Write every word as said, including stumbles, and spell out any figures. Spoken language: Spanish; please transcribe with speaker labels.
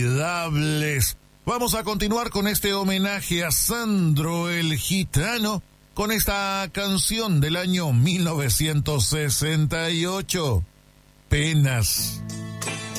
Speaker 1: inolvidables. Vamos a continuar con este homenaje a Sandro el Gitano con esta canción del año mil novecientos sesenta y ocho, Penas.